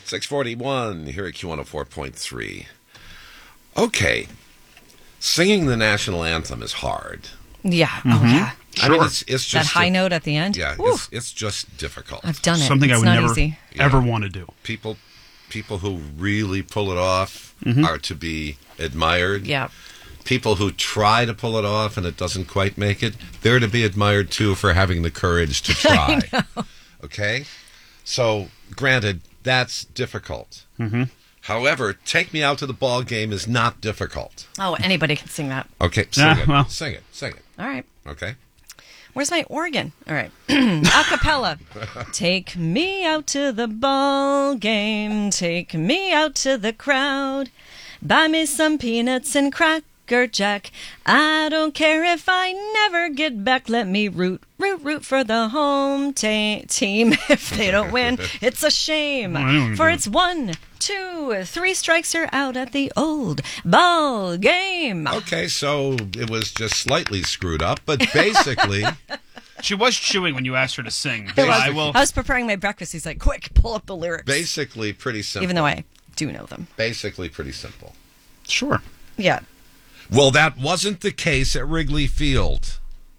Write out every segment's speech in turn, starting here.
641 here at Q104.3. Okay. Singing the national anthem is hard. Yeah. Mm-hmm. Oh, yeah. Sure. I mean, it's just that high note at the end. Yeah, it's just difficult. I've done it. Something it's I would not never easy. ever want to do. People who really pull it off are to be admired. Yeah. People who try to pull it off and it doesn't quite make it, they're to be admired too for having the courage to try. I know. Okay? So, granted, that's difficult. Mm-hmm. However, Take Me Out to the Ball Game is not difficult. Oh, anybody can sing that. Okay, sing Yeah, it. well. Sing it. All right. Okay? Where's my organ? All right. A cappella. Take me out to the ball game. Take me out to the crowd. Buy me some peanuts and Cracker Jack. I don't care if I never get back. Let me root for the home team. If they don't win, it's a shame. For it's 1, 2, 3 strikes, you're out at the old ball game. Okay, so it was just slightly screwed up, but basically... She was chewing when you asked her to sing. I was preparing my breakfast. He's like, quick, pull up the lyrics. Basically pretty simple. Even though I do know them. Basically pretty simple. Sure. Yeah. Well, that wasn't the case at Wrigley Field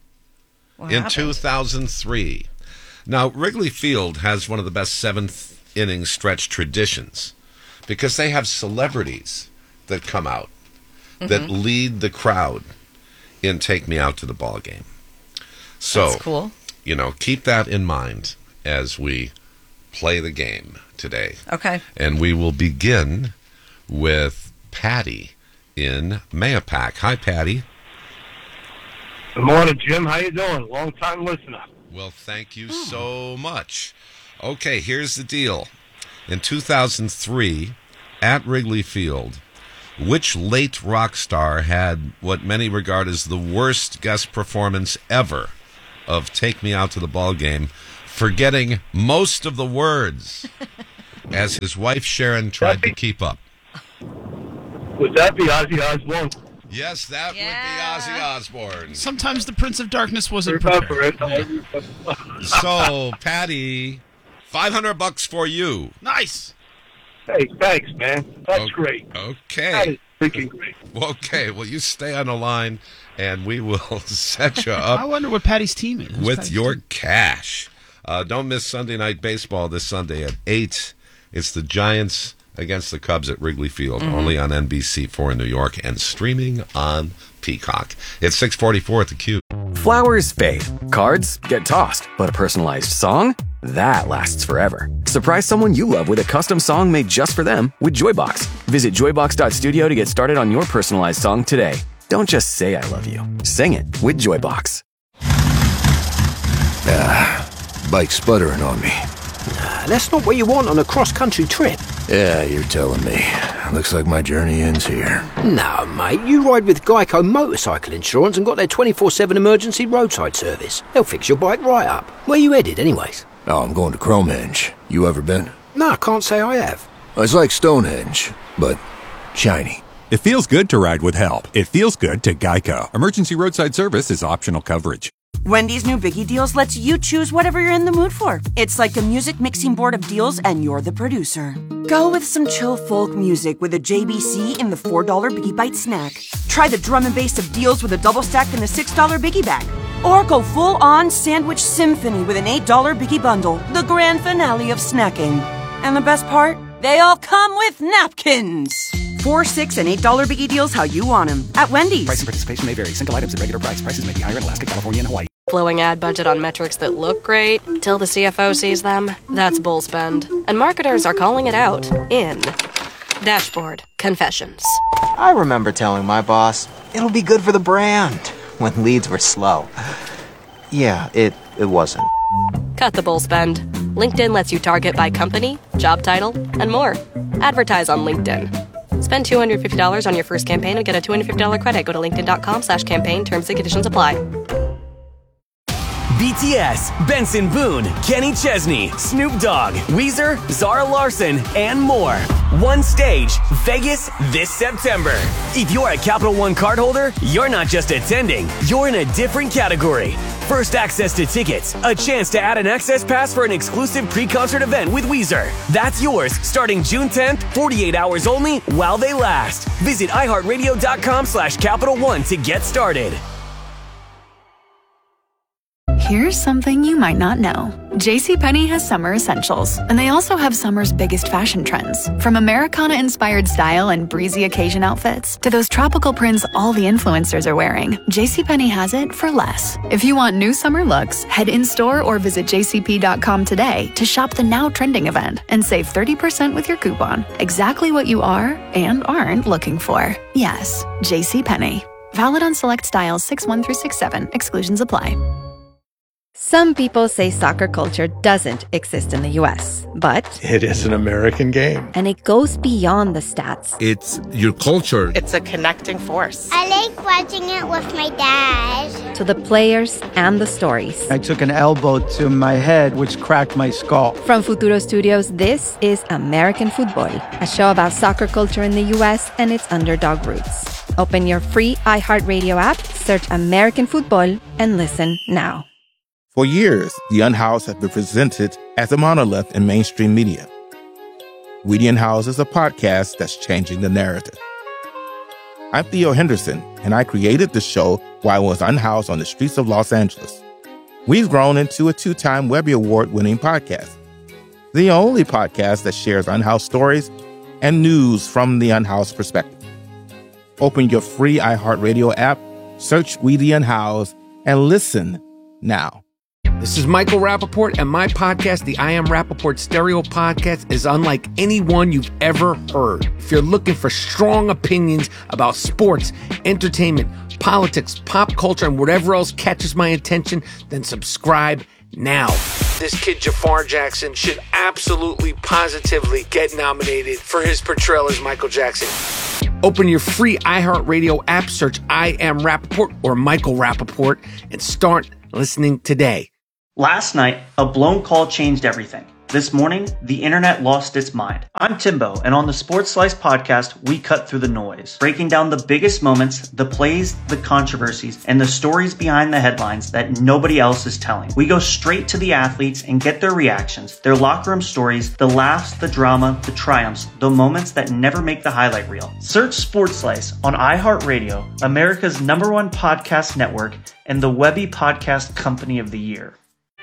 in 2003. Now, Wrigley Field has one of the best seventh-inning stretch traditions because they have celebrities that come out that lead the crowd in Take Me Out to the Ball Game. So, that's cool. Keep that in mind as we play the game today. Okay. And we will begin with Patty in Mayapack. Hi, Patty. Good morning, Jim. How you doing? Long-time listener. Well, thank you so much. Okay, here's the deal. In 2003, at Wrigley Field, which late rock star had what many regard as the worst guest performance ever of Take Me Out to the Ball Game, forgetting most of the words as his wife Sharon tried to keep up? Would that be Ozzy Osbourne? Yes, that would be Ozzy Osbourne. Sometimes the Prince of Darkness wasn't Remember prepared. it. So, Patty, $500 for you. Nice. Hey, thanks, man. That's great. That Okay. is freaking great. Okay, well, you stay on the line, and we will set you I up wonder what Patty's team is. Who's with Patty's your team? cash. Don't miss Sunday Night Baseball this Sunday at 8. It's the Giants against the Cubs at Wrigley Field, only on NBC4 in New York and streaming on Peacock. It's 6:44 at the Cube. Flowers fade, cards get tossed, but a personalized song? That lasts forever. Surprise someone you love with a custom song made just for them with Joybox. Visit joybox.studio to get started on your personalized song today. Don't just say I love you. Sing it with Joybox. Bike sputtering on me. That's not what you want on a cross-country trip. Yeah, you're telling me. Looks like my journey ends here. No, mate, you ride with Geico Motorcycle Insurance and got their 24/7 emergency roadside service. They'll fix your bike right up. Where you headed, anyways? Oh, I'm going to Cromenge. You ever been? No, I can't say I have. It's like Stonehenge, but shiny. It feels good to ride with help. It feels good to Geico. Emergency roadside service is optional coverage. Wendy's new Biggie Deals lets you choose whatever you're in the mood for. It's like a music mixing board of deals, and you're the producer. Go with some chill folk music with a JBC in the $4 Biggie Bite snack. Try the drum and bass of deals with a double stack in the $6 Biggie Bag. Or go full-on sandwich symphony with an $8 Biggie Bundle, the grand finale of snacking. And the best part? They all come with napkins. $4, $6, and $8 Biggie Deals how you want them at Wendy's. Price and participation may vary. Single items at regular price. Prices may be higher in Alaska, California, and Hawaii. Blowing ad budget on metrics that look great till the CFO sees them? That's bull spend. And marketers are calling it out in Dashboard Confessions. I remember telling my boss, it'll be good for the brand, when leads were slow. Yeah, it wasn't. Cut the bull spend. LinkedIn lets you target by company, job title, and more. Advertise on LinkedIn. Spend $250 on your first campaign and get a $250 credit. Go to linkedin.com/campaign. Terms and conditions apply. BTS, Benson Boone, Kenny Chesney, Snoop Dogg, Weezer, Zara Larson, and more. One stage, Vegas this September. If you're a Capital One cardholder, you're not just attending, you're in a different category. first access to tickets, a chance to add an access pass for an exclusive pre-concert event with Weezer. That's yours starting June 10th, 48 hours only while they last. Visit iHeartRadio.com/Capital One to get started. Here's something you might not know. JCPenney has summer essentials, and they also have summer's biggest fashion trends. From Americana-inspired style and breezy occasion outfits to those tropical prints all the influencers are wearing, JCPenney has it for less. If you want new summer looks, head in-store or visit jcp.com today to shop the now trending event and save 30% with your coupon. Exactly what you are and aren't looking for. Yes, JCPenney. Valid on select styles 6-1 through 6-7. Exclusions apply. Some people say soccer culture doesn't exist in the U.S., but it is an American game. And it goes beyond the stats. It's your culture. It's a connecting force. I like watching it with my dad. To the players and the stories. I took an elbow to my head, which cracked my skull. From Futuro Studios, this is American Football, a show about soccer culture in the U.S. and its underdog roots. Open your free iHeartRadio app, search American Football, and listen now. For years, The Unhoused has been presented as a monolith in mainstream media. We the Unhoused is a podcast that's changing the narrative. I'm Theo Henderson, and I created the show while I was unhoused on the streets of Los Angeles. We've grown into a 2-time Webby Award-winning podcast. The only podcast that shares unhoused stories and news from the unhoused perspective. Open your free iHeartRadio app, search We the Unhoused, and listen now. This is Michael Rappaport, and my podcast, the I Am Rappaport Stereo Podcast, is unlike any one you've ever heard. If you're looking for strong opinions about sports, entertainment, politics, pop culture, and whatever else catches my attention, then subscribe now. This kid, Jafar Jackson, should absolutely, positively get nominated for his portrayal as Michael Jackson. Open your free iHeartRadio app, search I Am Rappaport or Michael Rappaport, and start listening today. Last night, a blown call changed everything. This morning, the internet lost its mind. I'm Timbo, and on the Sports Slice podcast, we cut through the noise, breaking down the biggest moments, the plays, the controversies, and the stories behind the headlines that nobody else is telling. We go straight to the athletes and get their reactions, their locker room stories, the laughs, the drama, the triumphs, the moments that never make the highlight reel. Search Sports Slice on iHeartRadio, America's #1 podcast network, and the Webby Podcast Company of the Year.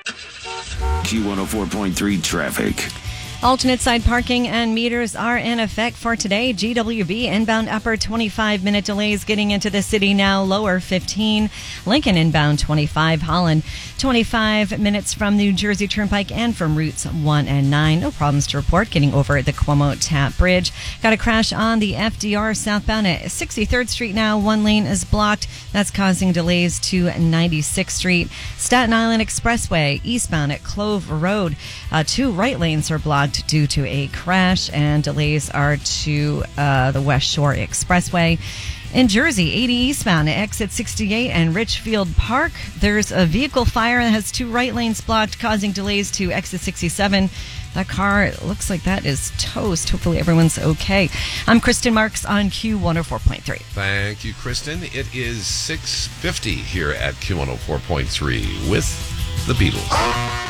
Q104.3 traffic. Alternate side parking and meters are in effect for today. GWB inbound upper 25-minute delays getting into the city now. Lower 15. Lincoln inbound 25. Holland 25 minutes from New Jersey Turnpike and from routes 1 and 9. No problems to report getting over the Cuomo Tap Bridge. Got a crash on the FDR southbound at 63rd Street now. One lane is blocked. That's causing delays to 96th Street. Staten Island Expressway eastbound at Clove Road. 2 right lanes are blocked due to a crash, and delays are to the West Shore Expressway. In Jersey, 80 eastbound at exit 68 and Richfield Park. There's a vehicle fire that has 2 right lanes blocked, causing delays to exit 67. That car looks like that is toast. Hopefully everyone's okay. I'm Kristen Marks on Q104.3. Thank you, Kristen. It is 6:50 here at Q104.3 with the Beatles.